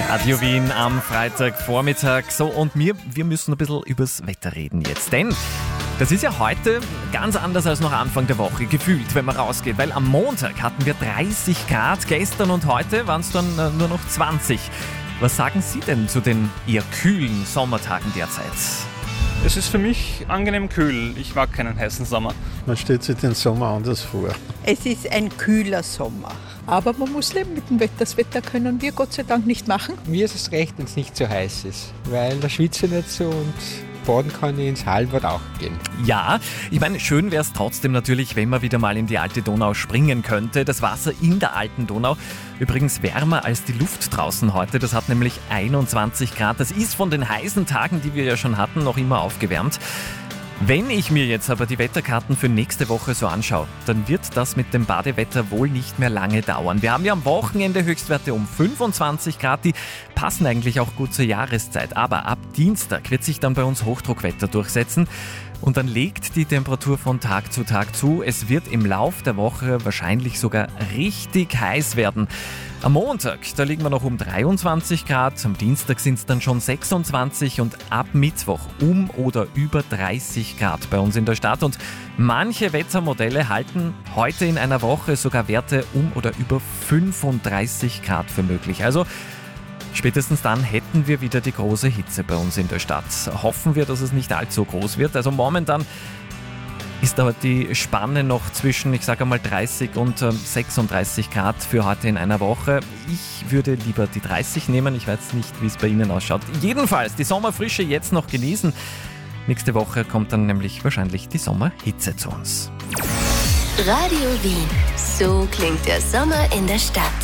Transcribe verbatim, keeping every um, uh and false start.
Radio Wien am Freitagvormittag. So, und wir, wir müssen ein bisschen übers Wetter reden jetzt. Denn das ist ja heute ganz anders als noch Anfang der Woche gefühlt, wenn man rausgeht. Weil am Montag hatten wir dreißig Grad, gestern und heute waren es dann äh, nur noch zwanzig. Was sagen Sie denn zu den eher kühlen Sommertagen derzeit? Es ist für mich angenehm kühl. Ich mag keinen heißen Sommer. Man stellt sich den Sommer anders vor. Es ist ein kühler Sommer. Aber man muss leben mit dem Wetter. Das Wetter können wir Gott sei Dank nicht machen. Mir ist es recht, wenn es nicht so heiß ist, weil da schwitze ich nicht so und baden kann ich ins Hallenbad auch gehen. Ja, ich meine, schön wäre es trotzdem natürlich, wenn man wieder mal in die alte Donau springen könnte. Das Wasser in der alten Donau, übrigens wärmer als die Luft draußen heute. Das hat nämlich einundzwanzig Grad. Das ist von den heißen Tagen, die wir ja schon hatten, noch immer aufgewärmt. Wenn ich mir jetzt aber die Wetterkarten für nächste Woche so anschaue, dann wird das mit dem Badewetter wohl nicht mehr lange dauern. Wir haben ja am Wochenende Höchstwerte um fünfundzwanzig Grad, die passen eigentlich auch gut zur Jahreszeit. Aber ab Dienstag wird sich dann bei uns Hochdruckwetter durchsetzen und dann legt die Temperatur von Tag zu Tag zu. Es wird im Lauf der Woche wahrscheinlich sogar richtig heiß werden. Am Montag, da liegen wir noch um dreiundzwanzig Grad, am Dienstag sind es dann schon sechsundzwanzig und ab Mittwoch um oder über dreißig Grad bei uns in der Stadt. Und manche Wettermodelle halten heute in einer Woche sogar Werte um oder über fünfunddreißig Grad für möglich. Also spätestens dann hätten wir wieder die große Hitze bei uns in der Stadt. Hoffen wir, dass es nicht allzu groß wird. Also momentan ist aber die Spanne noch zwischen, ich sage mal, dreißig und sechsunddreißig Grad für heute in einer Woche. Ich würde lieber die dreißig nehmen. Ich weiß nicht, wie es bei Ihnen ausschaut. Jedenfalls die Sommerfrische jetzt noch genießen. Nächste Woche kommt dann nämlich wahrscheinlich die Sommerhitze zu uns. Radio Wien. So klingt der Sommer in der Stadt.